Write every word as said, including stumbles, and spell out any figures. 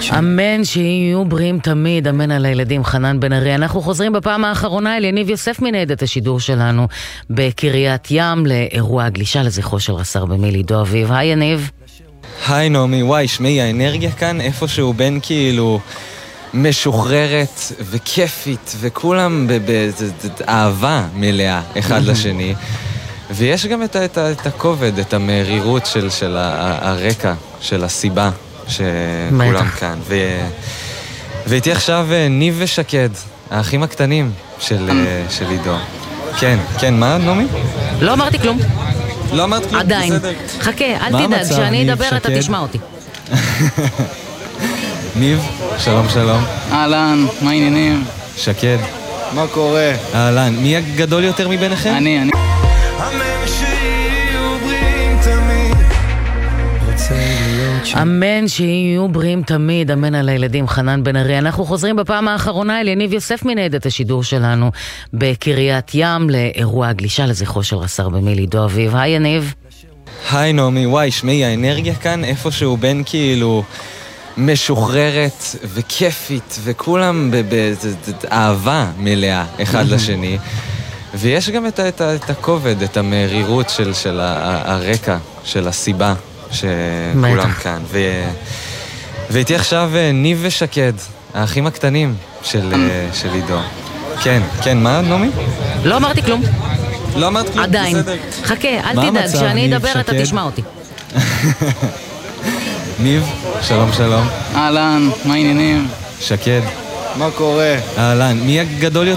אמן שיהיו בריאים תמיד, אמן על הילדים. חנן בן ארי. אנחנו חוזרים בפעם האחרונה אל יניב יוסף מניידת השידור שלנו בקריית ים לאירוע הגלישה לזכרו של רס"ר במיל' עידו אביב. היי יניב. היי נעמי, וואי, שמי, האנרגיה כאן איפשהו בין כאילו משוחררת וכיפית וכולם באהבה מלאה אחד לשני, ויש גם את, את, את הכובד, את המרירות של, של הרקע, של הסיבה שכולם כאן. ו... ואיתי עכשיו ניב ושקד, האחים הקטנים של, של עידו. כן, כן, מה נעמי? לא אמרתי כלום. לא אמרת כלום, עדיין. בסדר. חכה, אל תדאג, כשאני אדבר אתה תשמע אותי. ניב, שלום שלום. אהלן, מה העניינים? שקד. מה קורה? אהלן, מי הגדול יותר מביניכם? אני, אני. אמן שיהיו בריאים תמיד, אמן על הילדים. חנן בן ארי. אנחנו חוזרים בפעם האחרונה אל יניב יוסף מניידת השידור שלנו בקריית ים לאירוע הגלישה לזכרו של רס"ר במיל' עידו אביב. היי יניב. היי נעמי, וואי, שמי, האנרגיה כאן איפשהו בין כאילו משוחררת וכיפית וכולם באהבה מלאה אחד לשני, ויש גם את, את, את הכובד, את המרירות של, של הרקע, של הסיבה שכולם כאן. ו... ואיתי עכשיו ניב ושקד, האחים הקטנים של, של עידו. כן, כן, מה נעמי? לא אמרתי כלום. לא אמרת כלום, עדיין. בסדר. חכה, אל תדאג, כשאני אדבר אתה תשמע אותי. ניב, שלום שלום. אהלן, מה העניינים? שקד. מה קורה? אהלן, מי הגדול יותר?